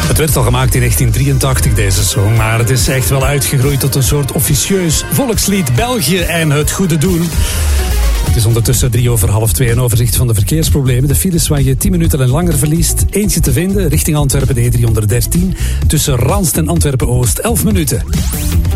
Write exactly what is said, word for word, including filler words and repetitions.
Het werd al gemaakt in negentien drieëntachtig, deze song. Maar het is echt wel uitgegroeid tot een soort officieus volkslied. België en het goede doel. Het is ondertussen drie over half twee. Een overzicht van de verkeersproblemen. De files waar je tien minuten en langer verliest. Eentje te vinden richting Antwerpen, de E driehonderddertien. Tussen Randst en Antwerpen-Oost, elf minuten.